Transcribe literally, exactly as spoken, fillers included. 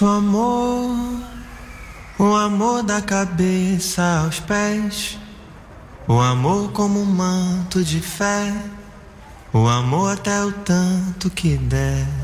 Existe o amor, o amor da cabeça aos pés, o amor como um manto de fé, o amor até o tanto que der.